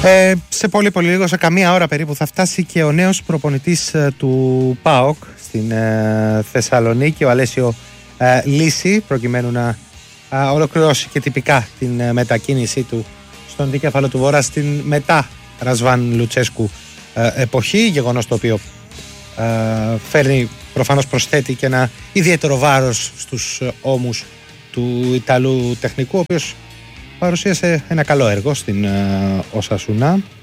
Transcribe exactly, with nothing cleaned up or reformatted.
Ε, σε πολύ πολύ λίγο, σε καμία ώρα περίπου, θα φτάσει και ο νέος προπονητής ε, του ΠΑΟΚ στην ε, Θεσσαλονίκη, ο Αλέσιο ε, Λύση, προκειμένου να ε, ολοκληρώσει και τυπικά την ε, μετακίνησή του στον δικέφαλο του Βορρά στην μετά Ρασβάν Λουτσέσκου ε, εποχή, γεγονός το οποίο ε, φέρνει, προφανώς προσθέτει και ένα ιδιαίτερο βάρος στους ε, ώμους του Ιταλού τεχνικού, ο οποίος παρουσίασε ένα καλό έργο στην ε, Οσασούνα.